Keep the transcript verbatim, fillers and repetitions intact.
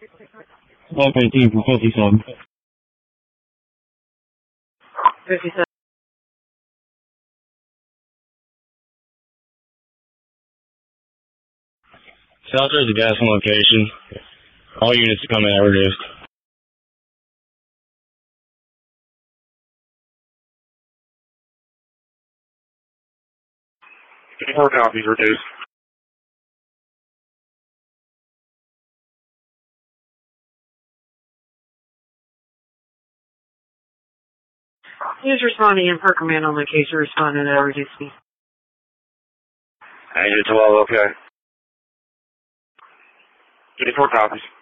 five eighteen for fifty-seven. fifty-seven. South Jersey gas on location. All units to come in at reduced. Four copies reduced. He's responding in per command on location, responding at reduced speed. Angel twelve, okay. Four copies.